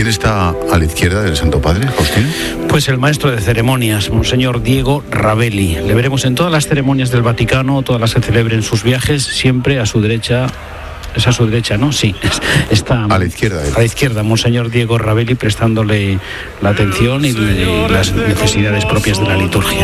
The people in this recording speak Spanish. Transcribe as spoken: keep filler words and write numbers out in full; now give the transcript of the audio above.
¿Quién está a la izquierda del Santo Padre, Faustino? Pues el maestro de ceremonias, Monseñor Diego Ravelli. Le veremos en todas las ceremonias del Vaticano, todas las que celebre en sus viajes, siempre a su derecha. Es a su derecha, ¿no? Sí, está a la izquierda. A la izquierda, Monseñor Diego Ravelli, prestándole la atención y las necesidades propias de la liturgia.